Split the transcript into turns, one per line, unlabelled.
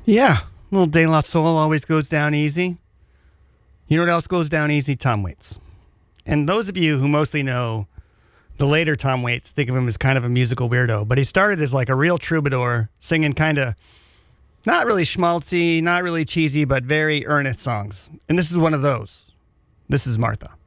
Yeah, little De La Soul always goes down easy. You know what else goes down easy? Tom Waits. And those of you who mostly know the later Tom Waits think of him as kind of a musical weirdo, but he started as like a real troubadour, singing kind of not really schmaltzy, not really cheesy, but very earnest songs. And this is one of those. This is Martha.